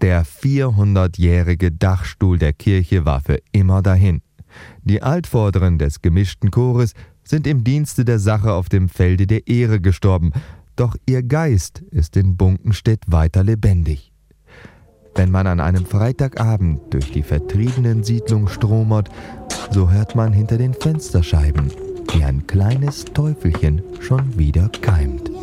Der 400-jährige Dachstuhl der Kirche war für immer dahin. Die Altvorderen des gemischten Chores sind im Dienste der Sache auf dem Felde der Ehre gestorben, doch ihr Geist ist in Bunkenstedt weiter lebendig. Wenn man an einem Freitagabend durch die vertriebenen Siedlung stromert, so hört man hinter den Fensterscheiben, wie ein kleines Teufelchen schon wieder keimt.